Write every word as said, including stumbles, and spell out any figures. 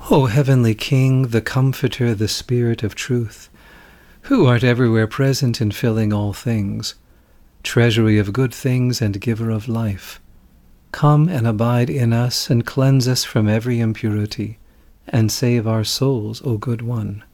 O heavenly King, the Comforter, the Spirit of truth, who art everywhere present in filling all things, treasury of good things and giver of life, come and abide in us and cleanse us from every impurity, and save our souls, O good one.